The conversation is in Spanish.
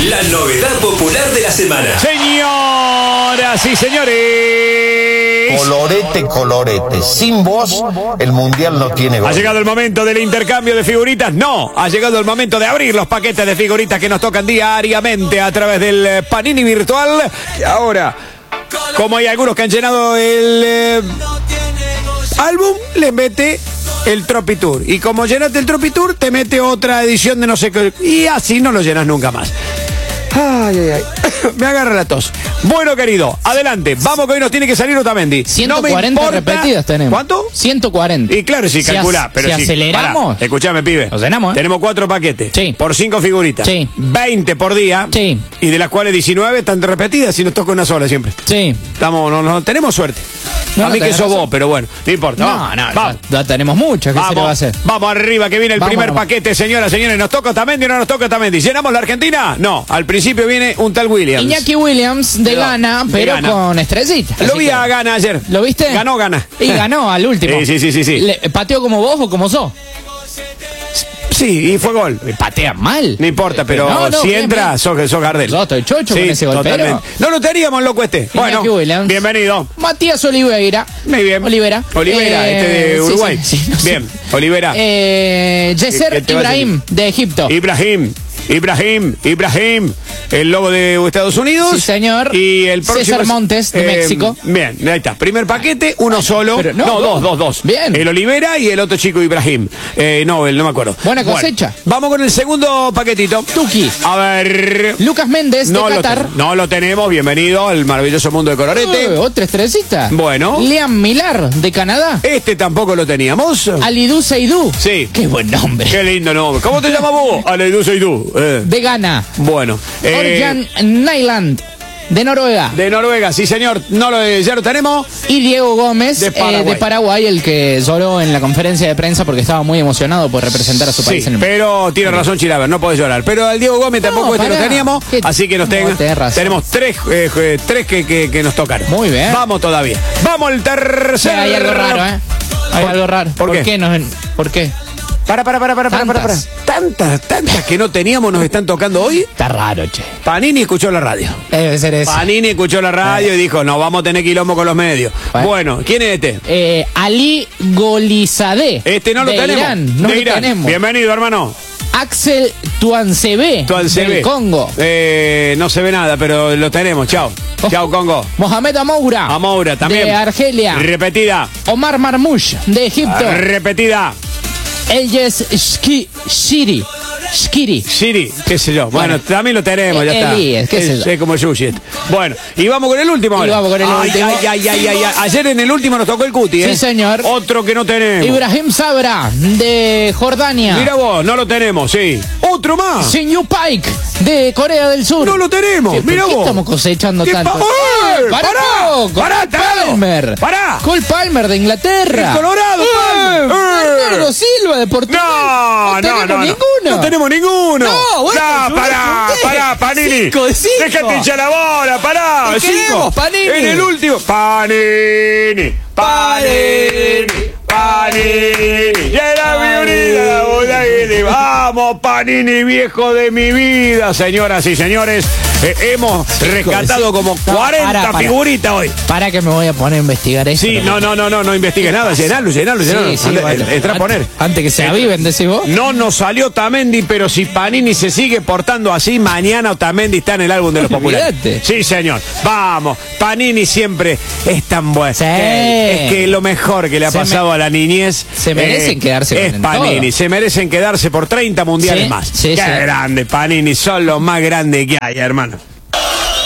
La novedad popular de la semana. Señoras y señores. Colorete, colorete. Sin vos, el mundial no tiene gol. ¿Ha llegado el momento del intercambio de figuritas? No. Ha llegado el momento de abrir los paquetes de figuritas que nos tocan diariamente a través del Panini Virtual. Y ahora, como hay algunos que han llenado el álbum, le mete el Tropi Tour. Y como llenaste el Tropi Tour, te mete otra edición de no sé qué. Y así no lo llenas nunca más. Ay, ay, ay. Me agarra la tos. Bueno, querido, adelante. Vamos que hoy nos tiene que salir Otamendi. 140 repetidas tenemos. ¿Cuánto? 140. Y claro, si calculá. Pero si aceleramos. Escuchame, pibe. Lo llenamos, ¿eh? Tenemos 4 paquetes. Sí. Por 5 figuritas. Sí. 20 por día. Sí. Y de las cuales 19 están repetidas y nos toca una sola siempre. Sí. No, tenemos suerte. No, a mí que tenés sos razón. vos, pero bueno, no importa. Vamos. Ya tenemos muchas. ¿Qué se le va a hacer? Vamos arriba, que viene el primer Vamos. paquete, señoras, señores. ¿Nos toca Otamendi o no nos toca Otamendi? ¿Llenamos la Argentina? No. Al principio viene un tal Williams. Iñaki Williams de Ghana, pero Ghana. con estrellita. Lo vi a Ghana ayer. ¿Lo viste? Ganó Ghana. Y ganó al último. Sí. ¿Pateó como vos o como sos? Sí, y fue gol. Patea mal. No importa, pero si bien, entra, bien. sos Gardel. Yo estoy chocho con ese golpero. Totalmente. No lo teníamos, loco este. Bueno, Williams. bienvenido. Matías Oliveira. Muy bien. Olivera. Este de Uruguay. Sí, no sé. Bien, Olivera. Yesser ¿Qué te va a Ibrahim, de Egipto. Ibrahim, el lobo de Estados Unidos. Sí, señor. Y el próximo César Montes, de México. Bien, ahí está. Primer paquete, uno solo. Pero dos. Bien. El Olivera y el otro chico Ibrahim. No me acuerdo. Buena cosecha. Bueno, vamos con el segundo paquetito. Tuki. A ver. Lucas Méndez, de Qatar. No lo tenemos. Bienvenido al maravilloso mundo de Colorete. Otra estrellita. Bueno. Liam Millar, de Canadá. Este tampoco lo teníamos. Alidou Seydou. Sí. Qué buen nombre. Qué lindo nombre. ¿Cómo te llamas vos? Alidou Seydou. De Ghana. Bueno. Orjan Nyland, de Noruega. De Noruega, sí señor. Ya lo tenemos. Y Diego Gómez, De de Paraguay, el que lloró en la conferencia de prensa porque estaba muy emocionado por representar a su país en el mundo. Pero tiene razón Chilaver, no podés llorar. Pero al Diego Gómez tampoco lo teníamos. Así que tenemos tres que nos tocaron. Muy bien. Vamos todavía. Vamos al tercer. Hay algo raro, ¿eh? Hay algo raro. ¿Por qué? ¿Por qué? Para. Tantas que no teníamos nos están tocando hoy. Está raro, che. Panini escuchó la radio. Debe ser eso. Panini escuchó la radio y dijo, no, vamos a tener quilombo con los medios. Bueno, ¿quién es este? Ali Golizadeh. Este no lo tenemos. Irán. No de lo Irán. tenemos. Bienvenido, hermano. Axel Tuansebe, del Congo. No se ve nada, pero lo tenemos. Chao. Chao, Congo. Mohamed Amoura. Amoura también. De Argelia. Repetida. Omar Marmoush, de Egipto. Repetida. Eljes Shiri, qué sé yo. Bueno, también lo tenemos, ya está. Es como Yushi. Bueno, y vamos con el último ahora. Ay. Ayer en el último nos tocó el Cuti, ¿eh? Sí, señor. Otro que no tenemos. Ibrahim Sabra, de Jordania. Mira vos, no lo tenemos, sí. Otro más. Sinyu Paik, de Corea del Sur. No lo tenemos, mira vos. ¿Qué estamos cosechando tanto? ¡Pará! Palmer. ¡Pará! Cole Palmer, de Inglaterra. El Colorado, Bernardo Silva, de Portugal. No tenemos ninguno. No, bueno, pará, Panini. Déjate hinchar la bola, pará. Panini. En el último. Panini. Y era mi unidad, vamos, Panini, viejo de mi vida, señoras y señores. Hemos rescatado como 40 figuritas hoy. Para que me voy a poner a investigar eso. Sí, no investigues nada, llenalo. Sí, bueno. Entra a poner. Antes que se aviven, decís vos. No nos salió Otamendi, pero si Panini se sigue portando así, mañana Otamendi está en el álbum de los populares. Sí, señor. Vamos, Panini siempre es tan bueno. Sí. Es que lo mejor que le ha pasado a la niñez. Se merecen quedarse es Panini. Se merecen quedarse por 30 mundiales más. Qué grande, Panini. Son los más grandes que hay, hermano.